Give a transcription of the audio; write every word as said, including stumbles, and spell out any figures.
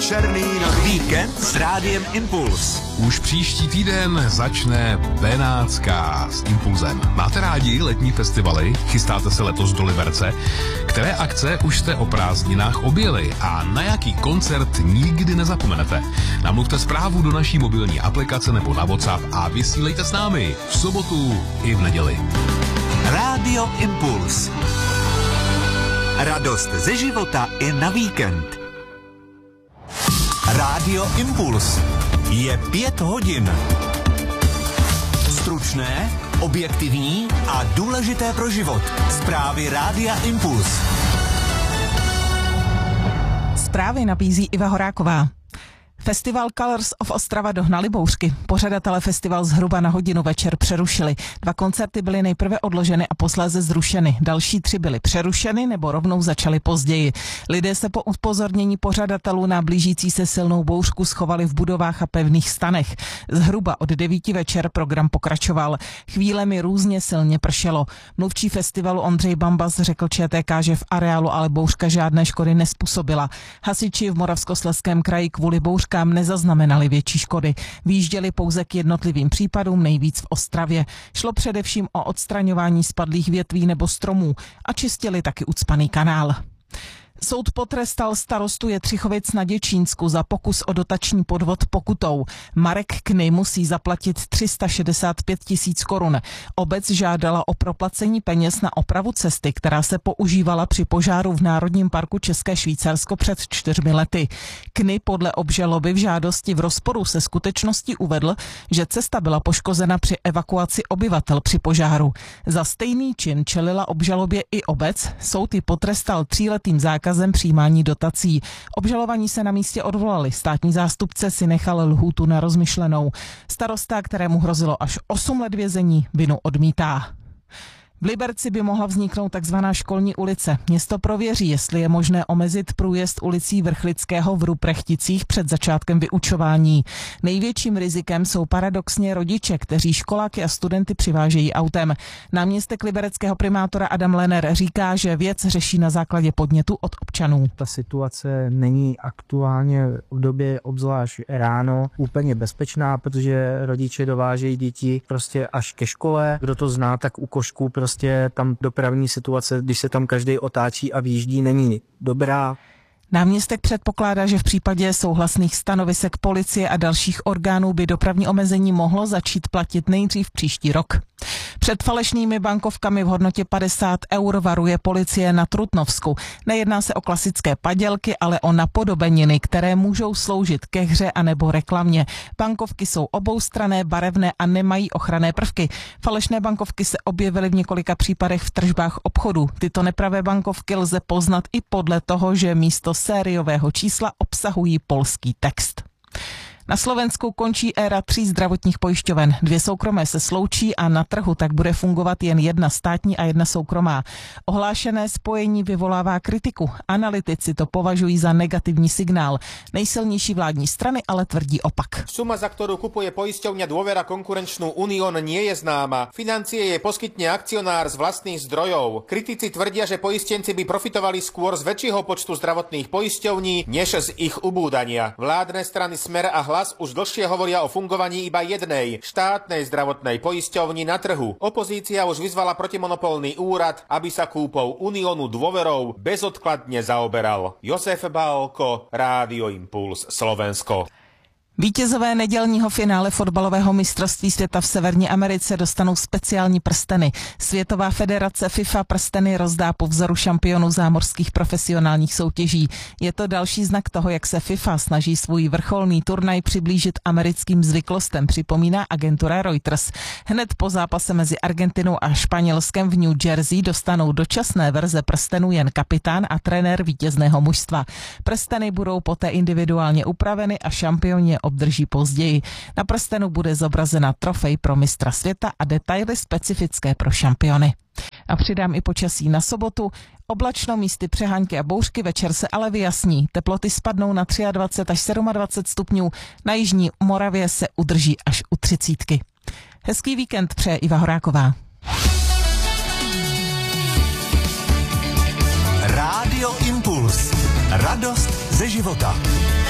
Černý nový víkend s Rádiem Impuls. Už příští týden začne Benátská s Impulzem. Máte rádi letní festivaly? Chystáte se letos do Liberce? Které akce už jste o prázdninách objeli a na jaký koncert nikdy nezapomenete? Namluvte zprávu do naší mobilní aplikace nebo na WhatsApp a vysílejte s námi v sobotu i v neděli. Rádio Impuls. Radost ze života i na víkend. Rádio Impuls. Je pět hodin. Stručné, objektivní a důležité pro život. Zprávy Rádia Impuls. Zprávy nabízí Iva Horáková. Festival Colors of Ostrava dohnali bouřky. Pořadatelé festival zhruba na hodinu večer přerušili. Dva koncerty byly nejprve odloženy a posléze zrušeny. Další tři byly přerušeny nebo rovnou začaly později. Lidé se po upozornění pořadatelů na blížící se silnou bouřku schovali v budovách a pevných stanech. Zhruba od devíti večer program pokračoval. Chvílemi různě silně pršelo. Mluvčí festivalu Ondřej Bambas řekl ČTK, že v areálu ale bouřka žádné škody nezpůsobila. Hasiči v Moravskoslezském kraji kvůli bouřkám nezaznamenali větší škody. Vyjížděli pouze k jednotlivým případům, nejvíc v Ostravě. Šlo především o odstraňování spadlých větví nebo stromů a čistili taky ucpaný kanál. Soud potrestal starostu Jetřichovic na Děčínsku za pokus o dotační podvod pokutou. Marek Kny musí zaplatit tři sta šedesát pět tisíc korun. Obec žádala o proplacení peněz na opravu cesty, která se používala při požáru v Národním parku České Švýcarsko před čtyřmi lety. Kny podle obžaloby v žádosti v rozporu se skutečností uvedl, že cesta byla poškozena při evakuaci obyvatel při požáru. Za stejný čin čelila obžalobě i obec. Soud ji potrestal tříletým zákazem přijímání dotací. Obžalovaní se na místě odvolali. Státní zástupce si nechal lhůtu na rozmyšlenou. Starosta, kterému hrozilo až osm let vězení, vinu odmítá. V Liberci by mohla vzniknout takzvaná školní ulice. Město prověří, jestli je možné omezit průjezd ulicí Vrchlického v Ruprechticích před začátkem vyučování. Největším rizikem jsou paradoxně rodiče, kteří školáky a studenty přivážejí autem. Náměstek libereckého primátora Adam Lenner říká, že věc řeší na základě podnětu od občanů. Ta situace není aktuálně v době obzvlášť ráno úplně bezpečná, protože rodiče dovážejí děti prostě až ke škole. Kdo to zná, tak u košků prostě Prostě tam dopravní situace, když se tam každý otáčí a výjíždí, není dobrá. Náměstek předpokládá, že v případě souhlasných stanovisek policie a dalších orgánů by dopravní omezení mohlo začít platit nejdřív příští rok. Před falešnými bankovkami v hodnotě padesát eur varuje policie na Trutnovsku. Nejedná se o klasické padělky, ale o napodobeniny, které můžou sloužit ke hře anebo reklamě. Bankovky jsou oboustranné, barevné a nemají ochranné prvky. Falešné bankovky se objevily v několika případech v tržbách obchodu. Tyto nepravé bankovky lze poznat i podle toho, že místo sériového čísla obsahují polský text. Na Slovensku končí éra tří zdravotních pojišťoven. Dvě soukromé se sloučí a na trhu tak bude fungovat jen jedna státní a jedna soukromá. Ohlášené spojení vyvolává kritiku. Analytici to považují za negativní signál. Nejsilnější vládní strany ale tvrdí opak. Suma, za ktorú kupuje poisťovňa Dôvera konkurenčnú Unión, nie je známa. Financie jej poskytne akcionár z vlastných zdrojov. Kritici tvrdia, že poistenci by profitovali skôr z väčšieho počtu zdravotných poisťovní, než z ich ubúdania. Vládne strany Smer a Hlas už dlhšie hovoria o fungovaní iba jednej, štátnej zdravotnej poisťovni na trhu. Opozícia už vyzvala protimonopolný úrad, aby sa kúpou Uniónu Dôverou bezodkladne zaoberal. Josef Bálko, Rádio Impuls, Slovensko. Vítězové nedělního finále fotbalového mistrovství světa v Severní Americe dostanou speciální prsteny. Světová federace FIFA prsteny rozdá po vzoru šampionů zámořských profesionálních soutěží. Je to další znak toho, jak se FIFA snaží svůj vrcholný turnaj přiblížit americkým zvyklostem, připomíná agentura Reuters. Hned po zápase mezi Argentinou a Španělskem v New Jersey dostanou dočasné verze prstenů jen kapitán a trenér vítězného mužstva. Prsteny budou poté individuálně upraveny a šampioni obdrží později. Na prstenu bude zobrazena trofej pro mistra světa a detaily specifické pro šampiony. A přidám i počasí na sobotu. Oblačno, místy přehánky a bouřky, večer se ale vyjasní. Teploty spadnou na dvacet tři až dvacet sedm stupňů, na jižní Moravě se udrží až u třicítky. Hezký víkend přeje Iva Horáková. Rádio Impuls. Radost ze života.